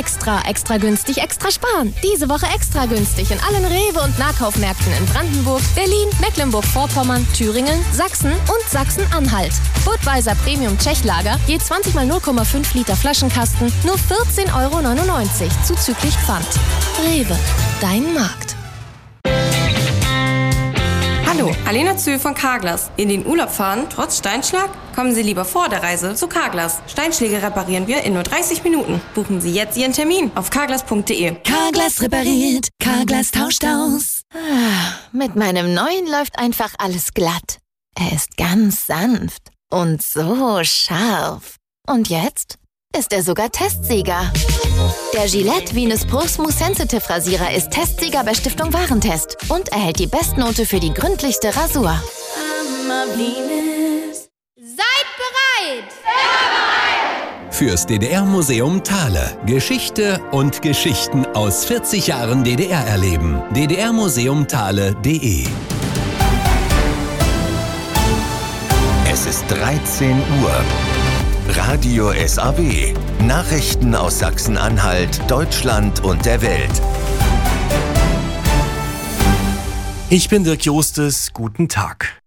Extra günstig, extra sparen. Diese Woche extra günstig in allen Rewe- und Nahkaufmärkten in Brandenburg, Berlin, Mecklenburg-Vorpommern, Thüringen, Sachsen und Sachsen-Anhalt. Budweiser Premium Tschechlager, je 20 mal 0,5 Liter Flaschenkasten, nur 14,99 € zuzüglich Pfand. Rewe, dein Markt. Hallo, Alena Zühl von Carglass. In den Urlaub fahren, trotz Steinschlag? Kommen Sie lieber vor der Reise zu Carglass. Steinschläge reparieren wir in nur 30 Minuten. Buchen Sie jetzt Ihren Termin auf carglass.de. Carglass repariert, Carglass tauscht aus. Mit meinem neuen läuft einfach alles glatt. Er ist ganz sanft und so scharf. Und jetzt ist er sogar Testsieger. Der Gillette Venus Pro Smooth Sensitive Rasierer ist Testsieger bei Stiftung Warentest und erhält die Bestnote für die gründlichste Rasur. Seid bereit! Fürs DDR-Museum Thale. Geschichte und Geschichten aus 40 Jahren DDR erleben. ddrmuseumthale.de. Es ist 13 Uhr. Radio SAW. Nachrichten aus Sachsen-Anhalt, Deutschland und der Welt. Ich bin Dirk Jostes. Guten Tag.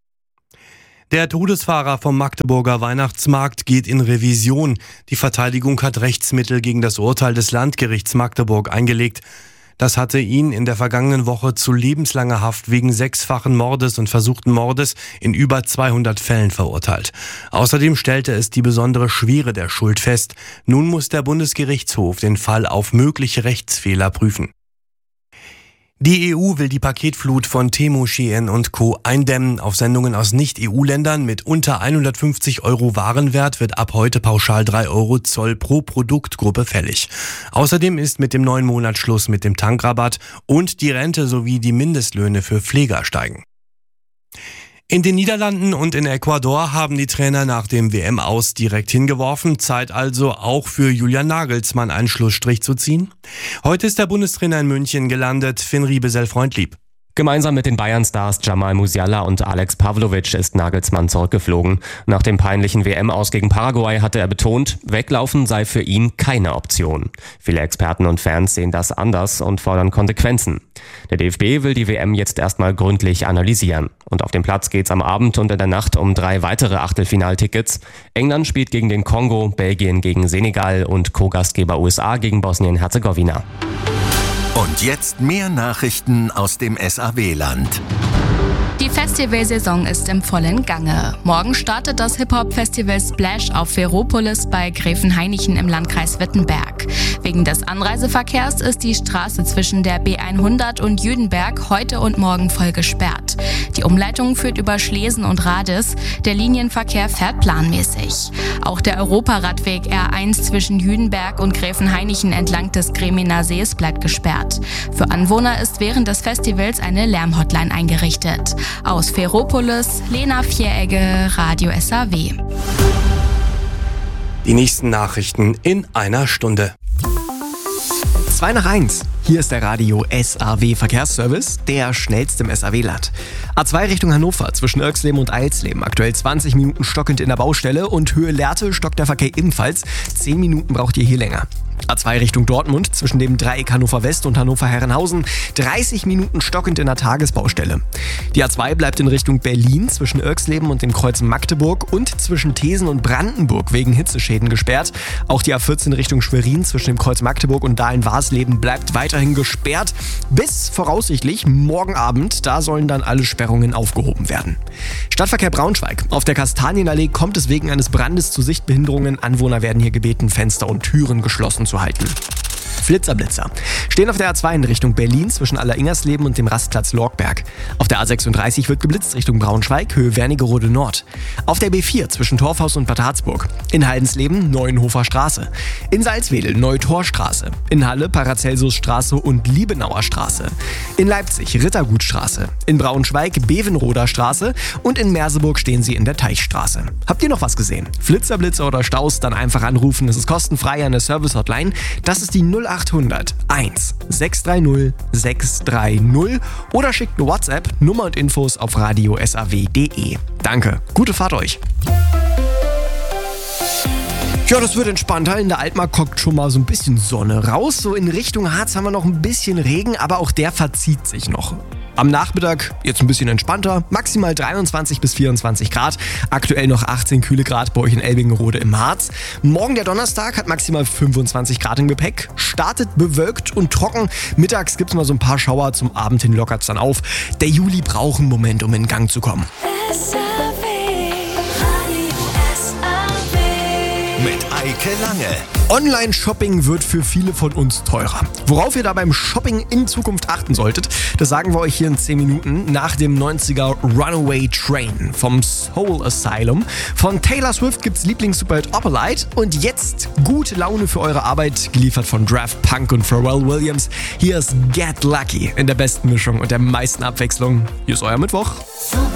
Der Todesfahrer vom Magdeburger Weihnachtsmarkt geht in Revision. Die Verteidigung hat Rechtsmittel gegen das Urteil des Landgerichts Magdeburg eingelegt. Das hatte ihn in der vergangenen Woche zu lebenslanger Haft wegen 6-fachen Mordes und versuchten Mordes in über 200 Fällen verurteilt. Außerdem stellte es die besondere Schwere der Schuld fest. Nun muss der Bundesgerichtshof den Fall auf mögliche Rechtsfehler prüfen. Die EU will die Paketflut von Teemoscheen und Co. eindämmen. Auf Sendungen aus Nicht-EU-Ländern mit unter 150 € Warenwert wird ab heute pauschal 3 € Zoll pro Produktgruppe fällig. Außerdem ist mit dem neuen Monat Schluss mit dem Tankrabatt und die Rente sowie die Mindestlöhne für Pfleger steigen. In den Niederlanden und in Ecuador haben die Trainer nach dem WM-Aus direkt hingeworfen. Zeit also auch für Julian Nagelsmann einen Schlussstrich zu ziehen. Heute ist der Bundestrainer in München gelandet. Finn Riebesell-Freundlieb. Gemeinsam mit den Bayern-Stars Jamal Musiala und Alex Pavlovic ist Nagelsmann zurückgeflogen. Nach dem peinlichen WM-Aus gegen Paraguay hatte er betont, weglaufen sei für ihn keine Option. Viele Experten und Fans sehen das anders und fordern Konsequenzen. Der DFB will die WM jetzt erstmal gründlich analysieren. Und auf dem Platz geht's am Abend und in der Nacht um 3 weitere Achtelfinaltickets. England spielt gegen den Kongo, Belgien gegen Senegal und Co-Gastgeber USA gegen Bosnien-Herzegowina. Und jetzt mehr Nachrichten aus dem SAW-Land. Die Festivalsaison ist im vollen Gange. Morgen startet das Hip-Hop-Festival Splash auf Veropolis bei Gräfenhainichen im Landkreis Wittenberg. Wegen des Anreiseverkehrs ist die Straße zwischen der B100 und Jüdenberg heute und morgen voll gesperrt. Die Umleitung führt über Schlesen und Radis. Der Linienverkehr fährt planmäßig. Auch der Europaradweg R1 zwischen Jüdenberg und Gräfenhainichen entlang des Greminer Sees bleibt gesperrt. Für Anwohner ist während des Festivals eine Lärmhotline eingerichtet. Aus Veropolis, Lena Vieregge, Radio SAW. Die nächsten Nachrichten in einer Stunde. 2:01. Hier ist der Radio SAW Verkehrsservice, der schnellste im SAW-Land. A2 Richtung Hannover zwischen Irxleben und Eilsleben. Aktuell 20 Minuten stockend in der Baustelle und Höhe Lehrte stockt der Verkehr ebenfalls. 10 Minuten braucht ihr hier länger. A2 Richtung Dortmund zwischen dem Dreieck Hannover West und Hannover Herrenhausen. 30 Minuten stockend in der Tagesbaustelle. Die A2 bleibt in Richtung Berlin zwischen Irxleben und dem Kreuz Magdeburg und zwischen Thesen und Brandenburg wegen Hitzeschäden gesperrt. Auch die A14 Richtung Schwerin zwischen dem Kreuz Magdeburg und Dahlen-Warsleben bleibt weiterhin gesperrt. Bis voraussichtlich morgen Abend. Da sollen dann alle Sperrungen aufgehoben werden. Stadtverkehr Braunschweig. Auf der Kastanienallee kommt es wegen eines Brandes zu Sichtbehinderungen. Anwohner werden hier gebeten, Fenster und Türen geschlossen zu halten. Flitzer. Stehen auf der A2 in Richtung Berlin zwischen Alleringers-Leben und dem Rastplatz Lorgberg. Auf der A36 wird geblitzt Richtung Braunschweig, Höhe Wernigerode Nord. Auf der B4 zwischen Torfhaus und Bad Harzburg. In Haldensleben Neuenhofer Straße. In Salzwedel Neutorstraße. In Halle Paracelsusstraße und Liebenauer Straße. In Leipzig Rittergutstraße. In Braunschweig Bevenroder Straße. Und in Merseburg stehen sie in der Teichstraße. Habt ihr noch was gesehen? Flitzer, Blitzer oder Staus? Dann einfach anrufen. Es ist kostenfrei an der Service-Hotline. Das ist die 0800 1 630 630 oder schickt eine WhatsApp, Nummer und Infos auf radiosaw.de. Danke, gute Fahrt euch. Ja, das wird entspannter. In der Altmark kommt schon mal so ein bisschen Sonne raus. So in Richtung Harz haben wir noch ein bisschen Regen, aber auch der verzieht sich noch. Am Nachmittag jetzt ein bisschen entspannter, maximal 23 bis 24 Grad. Aktuell noch 18 kühle Grad bei euch in Elbingerode im Harz. Morgen der Donnerstag hat maximal 25 Grad im Gepäck. Startet bewölkt und trocken. Mittags gibt's mal so ein paar Schauer, zum Abend hin lockert's dann auf. Der Juli braucht einen Moment, um in Gang zu kommen. Mit Eike Lange. Online-Shopping wird für viele von uns teurer. Worauf ihr da beim Shopping in Zukunft achten solltet, das sagen wir euch hier in 10 Minuten nach dem 90er Runaway Train vom Soul Asylum. Von Taylor Swift gibt's Lieblings-Superhit Opalite und jetzt gute Laune für eure Arbeit, geliefert von Daft Punk und Pharrell Williams. Hier ist Get Lucky in der besten Mischung und der meisten Abwechslung. Hier ist euer Mittwoch.